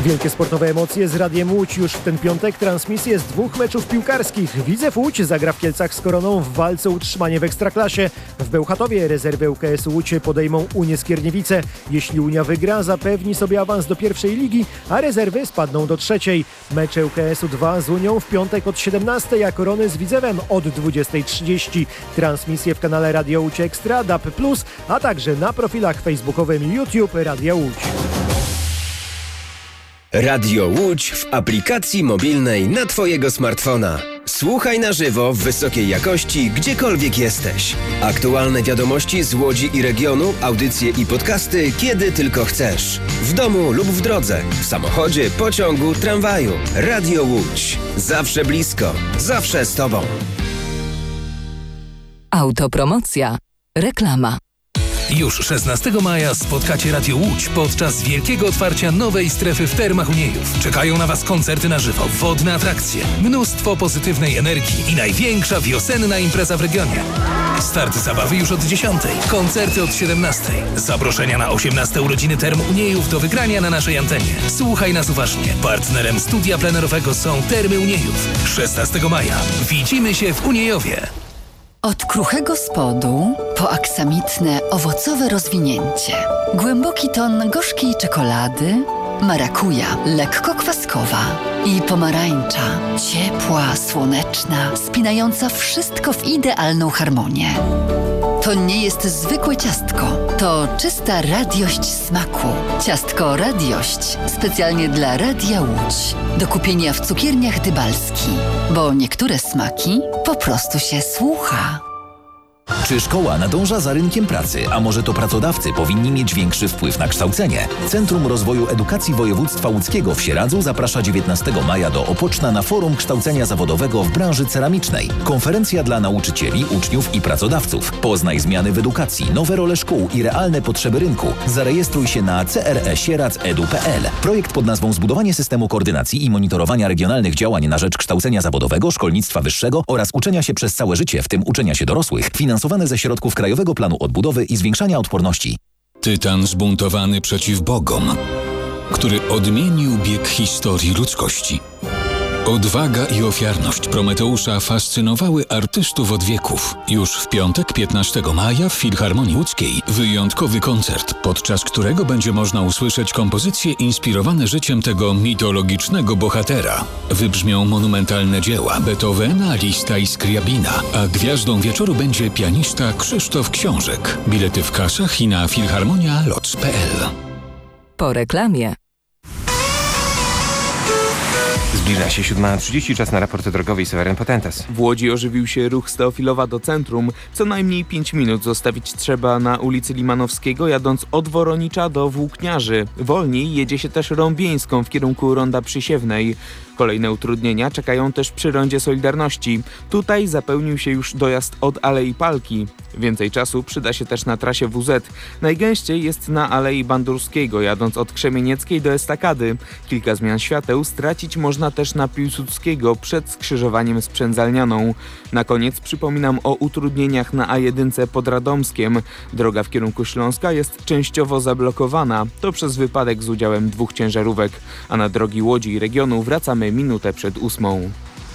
Wielkie sportowe emocje z Radiem Łódź. Już w ten piątek transmisje z 2 meczów piłkarskich. Widzew Łódź zagra w Kielcach z Koroną w walce o utrzymanie w Ekstraklasie. W Bełchatowie rezerwy ŁKS Łódź podejmą Unię Skierniewice. Jeśli Unia wygra, zapewni sobie awans do pierwszej ligi, a rezerwy spadną do trzeciej. Mecze ŁKS-u 2 z Unią w piątek od 17, a Korony z Widzewem od 20:30. Transmisje w kanale Radio Łódź Ekstra, DAB+, a także na profilach facebookowym YouTube Radia Łódź. Radio Łódź w aplikacji mobilnej na Twojego smartfona. Słuchaj na żywo w wysokiej jakości, gdziekolwiek jesteś. Aktualne wiadomości z Łodzi i regionu, audycje i podcasty, kiedy tylko chcesz. W domu lub w drodze, w samochodzie, pociągu, tramwaju. Radio Łódź. Zawsze blisko, zawsze z Tobą. Autopromocja. Reklama. Już 16 maja spotkacie Radio Łódź podczas wielkiego otwarcia nowej strefy w Termach Uniejów. Czekają na Was koncerty na żywo, wodne atrakcje, mnóstwo pozytywnej energii i największa wiosenna impreza w regionie. Start zabawy już od 10, koncerty od 17. Zaproszenia na 18 urodziny Term Uniejów do wygrania na naszej antenie. Słuchaj nas uważnie. Partnerem studia plenerowego są Termy Uniejów. 16 maja. Widzimy się w Uniejowie. Od kruchego spodu po aksamitne, owocowe rozwinięcie. Głęboki ton gorzkiej czekolady, marakuja, lekko kwaskowa i pomarańcza, ciepła, słoneczna, spinająca wszystko w idealną harmonię. To nie jest zwykłe ciastko, to czysta radiość smaku. Ciastko Radiość specjalnie dla Radia Łódź. Do kupienia w cukierniach Dybalski, bo niektóre smaki po prostu się słucha. Czy szkoła nadąża za rynkiem pracy, a może to pracodawcy powinni mieć większy wpływ na kształcenie? Centrum Rozwoju Edukacji Województwa Łódzkiego w Sieradzu zaprasza 19 maja do Opoczna na Forum Kształcenia Zawodowego w branży ceramicznej. Konferencja dla nauczycieli, uczniów i pracodawców. Poznaj zmiany w edukacji, nowe role szkół i realne potrzeby rynku. Zarejestruj się na cresieradz.edu.pl. Projekt pod nazwą Zbudowanie systemu koordynacji i monitorowania regionalnych działań na rzecz kształcenia zawodowego, szkolnictwa wyższego oraz uczenia się przez całe życie, w tym uczenia się dorosłych, finansowane ze środków Krajowego Planu Odbudowy i Zwiększania Odporności. Tytan zbuntowany przeciw bogom, który odmienił bieg historii ludzkości. Odwaga i ofiarność Prometeusza fascynowały artystów od wieków. Już w piątek, 15 maja w Filharmonii Łódzkiej wyjątkowy koncert, podczas którego będzie można usłyszeć kompozycje inspirowane życiem tego mitologicznego bohatera. Wybrzmią monumentalne dzieła Beethovena, Liszta i Skriabina, a gwiazdą wieczoru będzie pianista Krzysztof Książek. Bilety w kasach i na filharmonia.loc.pl. Po reklamie. Zbliża się 7:30, czas na raport drogowy i Seweryn Potentes. W Łodzi ożywił się ruch z Teofilowa do centrum. Co najmniej 5 minut zostawić trzeba na ulicy Limanowskiego, jadąc od Woronicza do Włókniarzy. Wolniej jedzie się też Rąbieńską w kierunku Ronda Przysiewnej. Kolejne utrudnienia czekają też przy Rondzie Solidarności. Tutaj zapełnił się już dojazd od Alei Palki. Więcej czasu przyda się też na trasie WZ. Najgęściej jest na Alei Bandurskiego, jadąc od Krzemienieckiej do Estakady. Kilka zmian świateł stracić można też na Piłsudskiego przed skrzyżowaniem z Przędzalnianą. Na koniec przypominam o utrudnieniach na A1 pod Radomskiem. Droga w kierunku Śląska jest częściowo zablokowana. To przez wypadek z udziałem 2 ciężarówek. A na drogi Łodzi i regionu wracamy minutę przed 8.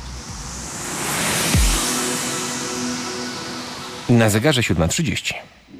Na zegarze 7:30.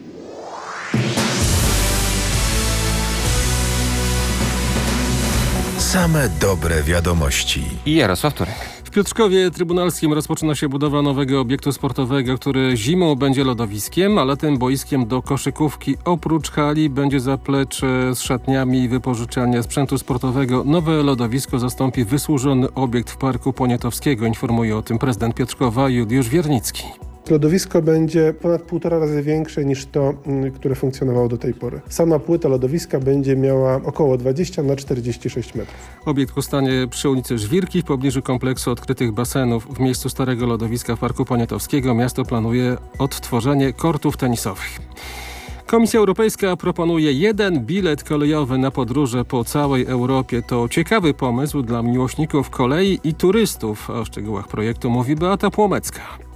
Same dobre wiadomości. I Jarosław Turek. W Piotrkowie Trybunalskim rozpoczyna się budowa nowego obiektu sportowego, który zimą będzie lodowiskiem, a latem boiskiem do koszykówki. Oprócz hali będzie zaplecze z szatniami i wypożyczalnia sprzętu sportowego. Nowe lodowisko zastąpi wysłużony obiekt w Parku Poniatowskiego, informuje o tym prezydent Piotrkowa Juliusz Wiernicki. Lodowisko będzie ponad 1,5 razy większe niż to, które funkcjonowało do tej pory. Sama płyta lodowiska będzie miała około 20 na 46 metrów. Obiekt powstanie przy ulicy Żwirki w pobliżu kompleksu odkrytych basenów. W miejscu starego lodowiska w Parku Poniatowskiego miasto planuje odtworzenie kortów tenisowych. Komisja Europejska proponuje 1 bilet kolejowy na podróże po całej Europie. To ciekawy pomysł dla miłośników kolei i turystów. O szczegółach projektu mówi Beata Płomecka.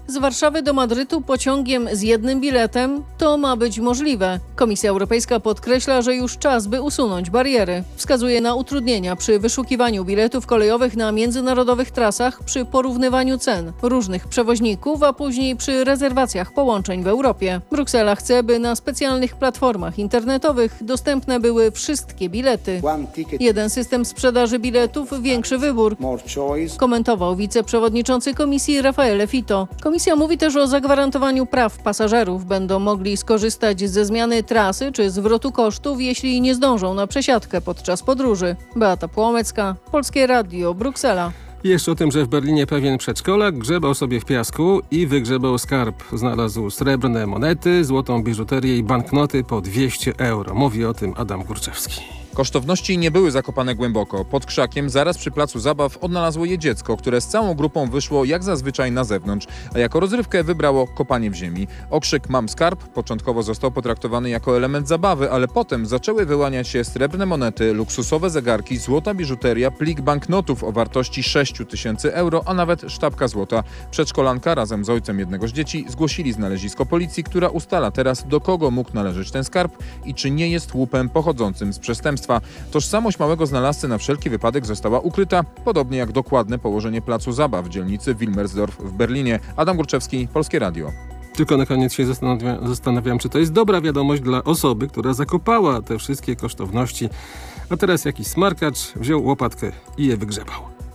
Z Warszawy do Madrytu pociągiem z jednym biletem to ma być możliwe. Komisja Europejska podkreśla, że już czas, by usunąć bariery. Wskazuje na utrudnienia przy wyszukiwaniu biletów kolejowych na międzynarodowych trasach, przy porównywaniu cen różnych przewoźników, a później przy rezerwacjach połączeń w Europie. Bruksela chce, by na specjalnych platformach internetowych dostępne były wszystkie bilety. Jeden system sprzedaży biletów, większy wybór, komentował wiceprzewodniczący komisji Raffaele Fitto. Komisja mówi też o zagwarantowaniu praw pasażerów. Będą mogli skorzystać ze zmiany trasy czy zwrotu kosztów, jeśli nie zdążą na przesiadkę podczas podróży. Beata Płomecka, Polskie Radio, Bruksela. Jeszcze o tym, że w Berlinie pewien przedszkolak grzebał sobie w piasku i wygrzebał skarb. Znalazł srebrne monety, złotą biżuterię i banknoty po 200 euro. Mówi o tym Adam Górczewski. Kosztowności nie były zakopane głęboko. Pod krzakiem, zaraz przy placu zabaw, odnalazło je dziecko, które z całą grupą wyszło jak zazwyczaj na zewnątrz, a jako rozrywkę wybrało kopanie w ziemi. Okrzyk "mam skarb" początkowo został potraktowany jako element zabawy, ale potem zaczęły wyłaniać się srebrne monety, luksusowe zegarki, złota biżuteria, plik banknotów o wartości 6000 euro, a nawet sztabka złota. Przedszkolanka razem z ojcem jednego z dzieci zgłosili znalezisko policji, która ustala teraz, do kogo mógł należeć ten skarb i czy nie jest łupem pochodzącym z przestępstwa. Tożsamość małego znalazcy na wszelki wypadek została ukryta, podobnie jak dokładne położenie placu zabaw w dzielnicy Wilmersdorf w Berlinie. Adam Górczewski, Polskie Radio. Tylko na koniec się zastanawiam, czy to jest dobra wiadomość dla osoby, która zakopała te wszystkie kosztowności. A teraz jakiś smarkacz wziął łopatkę i je wygrzebał.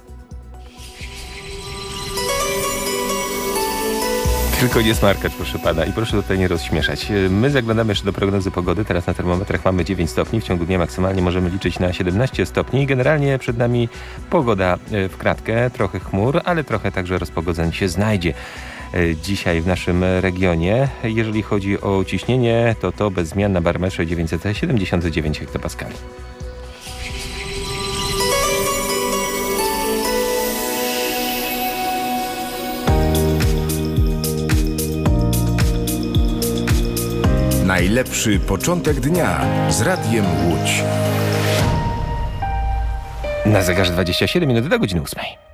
Tylko nie smarkacz, proszę pana, i proszę tutaj nie rozśmieszać. My zaglądamy jeszcze do prognozy pogody. Teraz na termometrach mamy 9 stopni. W ciągu dnia maksymalnie możemy liczyć na 17 stopni. Generalnie przed nami pogoda w kratkę, trochę chmur, ale trochę także rozpogodzeń się znajdzie dzisiaj w naszym regionie. Jeżeli chodzi o ciśnienie, to bez zmian na barometrze 979 hektopaskali. Najlepszy początek dnia z Radiem Łódź. Na zegarze 27 minut do godziny 8.